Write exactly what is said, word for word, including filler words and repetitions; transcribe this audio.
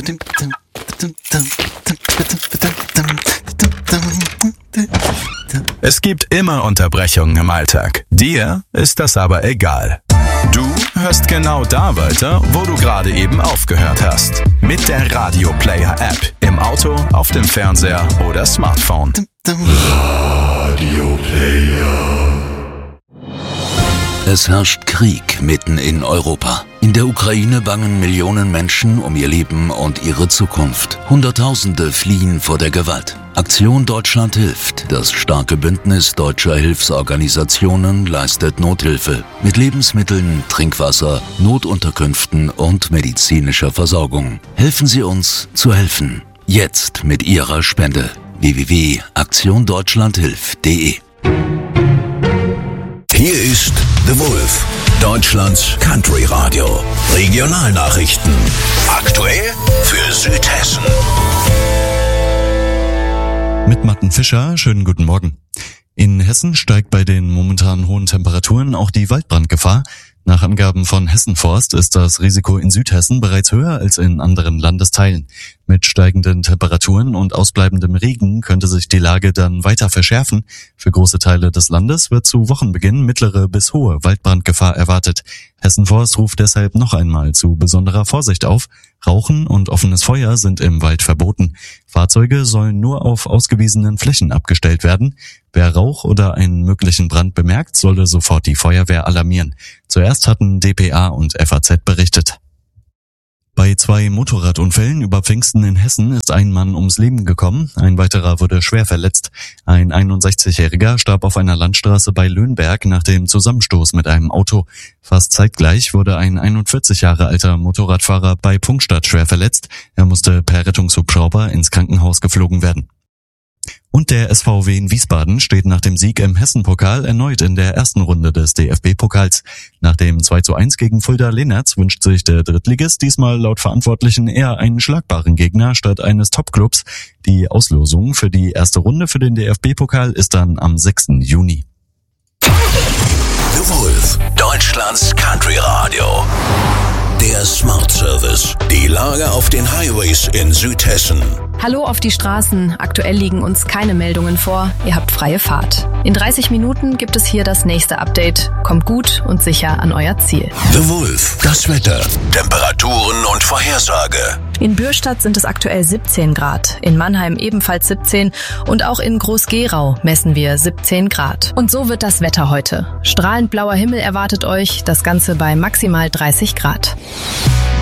Es gibt immer Unterbrechungen im Alltag. Dir ist das aber egal. Du hörst genau da weiter, wo du gerade eben aufgehört hast. Mit der Radio Player App. Im Auto, auf dem Fernseher oder Smartphone. Radio Player. Es herrscht Krieg mitten in Europa. In der Ukraine bangen Millionen Menschen um ihr Leben und ihre Zukunft. Hunderttausende fliehen vor der Gewalt. Aktion Deutschland hilft. Das starke Bündnis deutscher Hilfsorganisationen leistet Nothilfe mit Lebensmitteln, Trinkwasser, Notunterkünften und medizinischer Versorgung. Helfen Sie uns zu helfen. Jetzt mit Ihrer Spende. w w w punkt aktion deutschland hilft punkt d e. Hier ist The Wolf, Deutschlands Country Radio. Regionalnachrichten. Aktuell für Südhessen. Mit Martin Fischer, schönen guten Morgen. In Hessen steigt bei den momentan hohen Temperaturen auch die Waldbrandgefahr. Nach Angaben von Hessenforst ist das Risiko in Südhessen bereits höher als in anderen Landesteilen. Mit steigenden Temperaturen und ausbleibendem Regen könnte sich die Lage dann weiter verschärfen. Für große Teile des Landes wird zu Wochenbeginn mittlere bis hohe Waldbrandgefahr erwartet. Hessenforst ruft deshalb noch einmal zu besonderer Vorsicht auf. Rauchen und offenes Feuer sind im Wald verboten. Fahrzeuge sollen nur auf ausgewiesenen Flächen abgestellt werden. Wer Rauch oder einen möglichen Brand bemerkt, solle sofort die Feuerwehr alarmieren. Zuerst hatten d p a und F A Z berichtet. Bei zwei Motorradunfällen über Pfingsten in Hessen ist ein Mann ums Leben gekommen, ein weiterer wurde schwer verletzt. Ein einundsechzigjähriger starb auf einer Landstraße bei Löhnberg nach dem Zusammenstoß mit einem Auto. Fast zeitgleich wurde ein einundvierzig Jahre alter Motorradfahrer bei Pfungstadt schwer verletzt. Er musste per Rettungshubschrauber ins Krankenhaus geflogen werden. Und der S V W in Wiesbaden steht nach dem Sieg im Hessen-Pokal erneut in der ersten Runde des D F B-Pokals. Nach dem zwei zu eins gegen Fulda Lehnertz wünscht sich der Drittligist diesmal laut Verantwortlichen eher einen schlagbaren Gegner statt eines Top-Clubs. Die Auslosung für die erste Runde für den D F B-Pokal ist dann am sechsten Juni. The Wolf, Deutschlands Country Radio. Der Smart Service. Die Lage auf den Highways in Südhessen. Hallo auf die Straßen. Aktuell liegen uns keine Meldungen vor. Ihr habt freie Fahrt. In dreißig Minuten gibt es hier das nächste Update. Kommt gut und sicher an euer Ziel. The Wolf. Das Wetter. Temperaturen und Vorhersage. In Bürstadt sind es aktuell siebzehn Grad. In Mannheim ebenfalls siebzehn. Und auch in Groß-Gerau messen wir siebzehn Grad. Und so wird das Wetter heute. Strahlend blauer Himmel erwartet euch. Das Ganze bei maximal dreißig Grad.